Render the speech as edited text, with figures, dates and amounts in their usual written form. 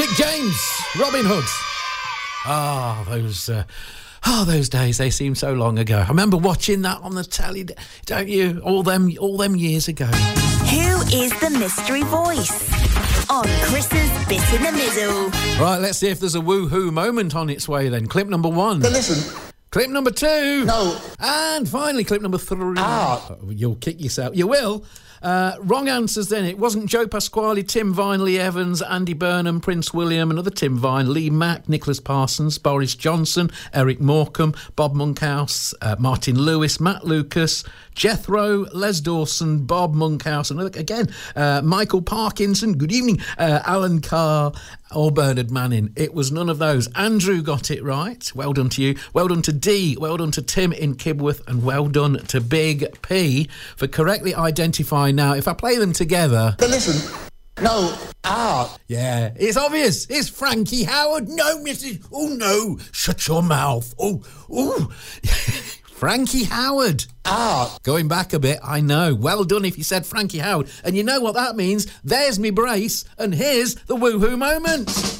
Rick James, Robin Hood. Those days, they seem so long ago. I remember watching that on the telly, don't you? All them years ago. Who is the mystery voice? On Chris's Bit in the Middle. Right, let's see if there's a woohoo moment on its way then. Clip number 1. But listen. Clip number 2. No. And finally, clip number 3. Ah. You'll kick yourself. You will. Wrong answers then. It wasn't Joe Pasquale, Tim Vine, Lee Evans, Andy Burnham, Prince William, another Tim Vine, Lee Mack, Nicholas Parsons, Boris Johnson, Eric Morecambe, Bob Monkhouse, Martin Lewis, Matt Lucas, Jethro, Les Dawson, Bob Monkhouse, another again, Michael Parkinson, good evening, Alan Carr, or Bernard Manning. It was none of those. Andrew got it right. Well done to you. Well done to Dee. Well done to Tim in Kibworth. And well done to Big P for correctly identifying. Now, if I play them together... But listen, no, Yeah, it's obvious. It's Frankie Howard. No, Mrs... Oh, no. Shut your mouth. Oh. Frankie Howard. Going back a bit, I know. Well done if you said Frankie Howard. And you know what that means. There's me brace, and here's the woohoo moment.